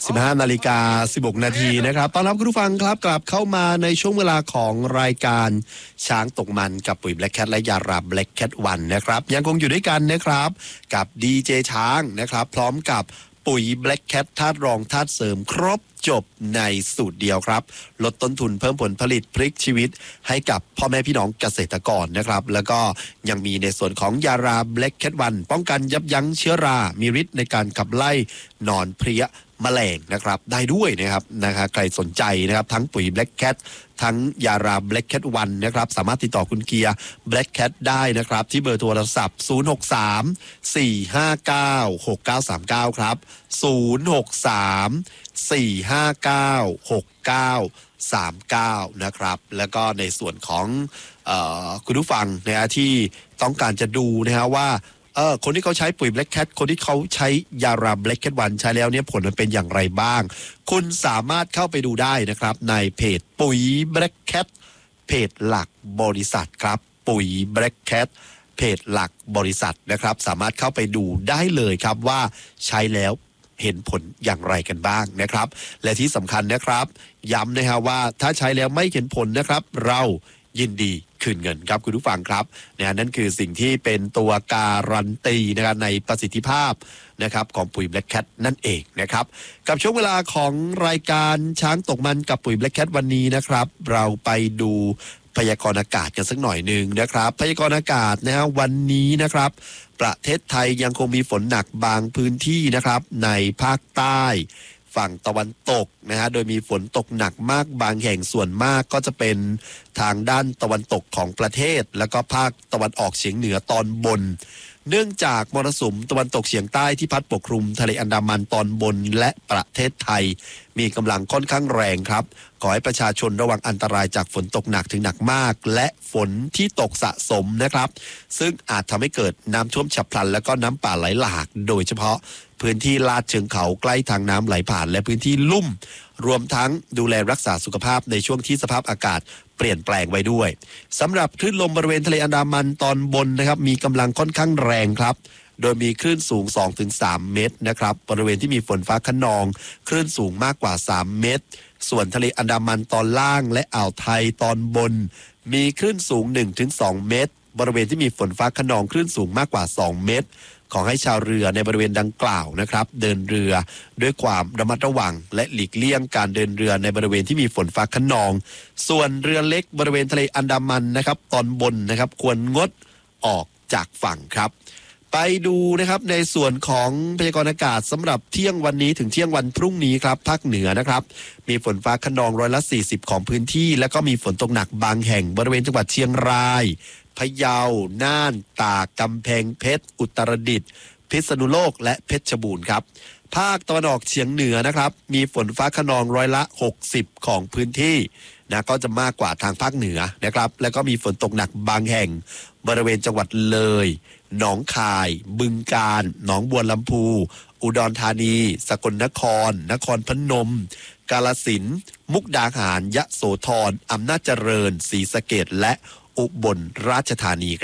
15:16 นาทีนะครับต้อนรับคุณผู้ฟังครับกลับเข้ามาในช่วงเวลาของรายการช้างตกมันกับปุ๋ย Black Cat และยารา Black Cat 1นะครับยังคงอยู่ด้วยกันนะครับกับดีเจช้างนะครับพร้อมกับปุ๋ย Black Cat ธาตุรองธาตุเสริมครบจบในสูตรเดียวครับลดต้นทุนเพิ่มผลผลิตพลิกชีวิตให้กับพ่อแม่พี่น้องเกษตรกรนะครับแล้วก็ยังมีในส่วนของยารา Black Cat 1ป้องกันยับยั้งเชื้อรามีฤทธิ์ในการขับไล่หนอนเพลี้ยแมลงนะครับได้ด้วยนะครับใครสนใจนะครับทั้งปุ๋ย Black Cat ทั้งยารา Black Cat 1นะครับสามารถติดต่อคุณเกียร์ Black Cat ได้นะครับที่เบอร์โทรศัพท์063-459-6939ครับ063-459-6939นะครับแล้วก็ในส่วนของคุณผู้ฟังนะที่ต้องการจะดูนะฮะว่าคนที่เขาใช้ปุ๋ย Black Cat คนที่เขาใช้ยารา Black Cat 1ใช้แล้วเนี่ยผลมันเป็นอย่างไรบ้างคุณสามารถเข้าไปดูได้นะครับในเพจปุ๋ย Black Cat เพจหลักบริษัทครับปุ๋ย Black Cat เพจหลักบริษัทนะครับสามารถเข้าไปดูได้เลยครับว่าใช้แล้วเห็นผลอย่างไรกันบ้างนะครับและที่สำคัญนะครับย้ำนะฮะว่าถ้าใช้แล้วไม่เห็นผลนะครับเรายินดีคืนเงินครับคุณผู้ฟังครับนั่นคือสิ่งที่เป็นตัวการันตีนะครับในประสิทธิภาพนะครับของปุ๋ย Black Cat นั่นเองนะครับกับช่วงเวลาของรายการช้างตกมันกับปุ๋ย Black Cat วันนี้นะครับเราไปดูพยากรณ์อากาศกันสักหน่อยหนึ่งนะครับพยากรณ์อากาศนะฮะวันนี้นะครับประเทศไทยยังคงมีฝนหนักบางพื้นที่นะครับในภาคใต้ฝั่งตะวันตกนะฮะโดยมีฝนตกหนักมากบางแห่งส่วนมากก็จะเป็นทางด้านตะวันตกของประเทศแล้วก็ภาคตะวันออกเฉียงเหนือตอนบนเนื่องจากมรสุมตะวันตกเฉียงใต้ที่พัดปกคลุมทะเลอันดามันตอนบนและประเทศไทยมีกำลังค่อนข้างแรงครับขอให้ประชาชนระวังอันตรายจากฝนตกหนักถึงหนักมากและฝนที่ตกสะสมนะครับซึ่งอาจทำให้เกิดน้ำท่วมฉับพลันและก็น้ำป่าไหลหลากโดยเฉพาะพื้นที่ลาดเชิงเขาใกล้ทางน้ำไหลผ่านและพื้นที่ลุ่มรวมทั้งดูแลรักษาสุขภาพในช่วงที่สภาพอากาศเปลี่ยนแปลงไว้ด้วยสำหรับคลื่นลมบริเวณทะเลอันดามันตอนบนนะครับมีกำลังค่อนข้างแรงครับโดยมีคลื่นสูง 2-3 เมตรนะครับบริเวณที่มีฝนฟ้าคะนองคลื่นสูงมากกว่า3 เมตรส่วนทะเลอันดามันตอนล่างและอ่าวไทยตอนบนมีคลื่นสูง 1-2 เมตรบริเวณที่มีฝนฟ้าคะนองคลื่นสูงมากกว่า2 เมตรขอให้ชาวเรือในบริเวณดังกล่าวนะครับเดินเรือด้วยความระมัดระวังและหลีกเลี่ยงการเดินเรือในบริเวณที่มีฝนฟ้าคะนองส่วนเรือเล็กบริเวณทะเลอันดามันนะครับตอนบนนะครับควรงดออกจากฝั่งครับไปดูนะครับในส่วนของพยากรณ์อากาศสำหรับเที่ยงวันนี้ถึงเที่ยงวันพรุ่งนี้ครับภาคเหนือนะครับมีฝนฟ้าคะนอง40%ของพื้นที่และก็มีฝนตกหนักบางแห่งบริเวณจังหวัดเชียงรายพะเยาน่านตากกำแพงเพชรอุตรดิตถ์พิษณุโลกและเพชรบูรณ์ครับภาคตะวันออกเฉียงเหนือนะครับมีฝนฟ้าคะนอง60%ของพื้นที่นะก็จะมากกว่าทางภาคเหนือนะครับแล้วก็มีฝนตกหนักบางแห่งบริเวณจังหวัดเลยหนองคายบึงกาฬหนองบัวลำพูอุดรธานีสกลนครนครพนมกาฬสินธุ์มุกดาหารยะโสธรอำนาจเจริญศรีสะเกษและอุบลราชธานี